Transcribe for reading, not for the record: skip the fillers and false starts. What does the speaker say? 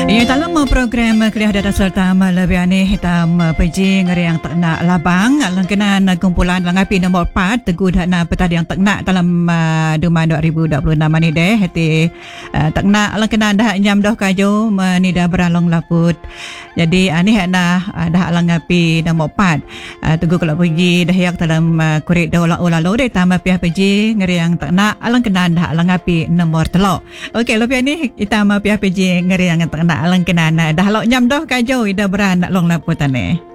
Ia dalam program Kuliah Data Serta Malawiani hitam pejing yang tak nak labang langkenan kumpulan langapi nombor 4 teguh dana petadi yang tak nak dalam Duma 2026 ni deh hati tak nak langkenan dah nyam dah kajo menida beralong laput. Jadi ni hana dah langapi nombor 4 teguh kalau pergi dah yak dalam kurit dah ulah deh tambah pihak pejing yang tak nak langkenan dah langapi nombor 3. Okey lebih ni hitam pihak pejing yang tak nak alang kenan dah lok nyam dah kajo ida beran nak long laputane.